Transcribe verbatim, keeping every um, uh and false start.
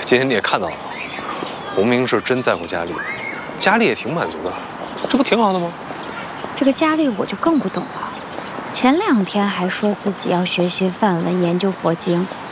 今天你也看到了，洪明是真在乎佳丽，佳丽也挺满足的，这不挺好的吗？ 这个佳丽我就更不懂了，前两天还说自己要学习梵文、研究佛经，